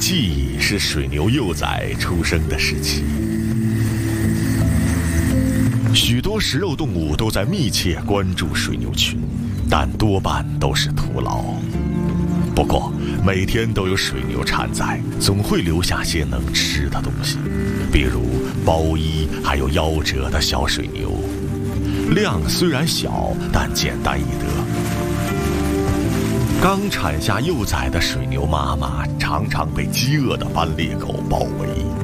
季是水牛幼崽出生的时期，许多食肉动物都在密切关注水牛群，但多半都是徒劳。不过每天都有水牛产崽，总会留下些能吃的东西，比如包衣还有夭折的小水牛，量虽然小，但简单易得。刚产下幼崽的水牛妈妈常常被饥饿的斑鬣狗包围，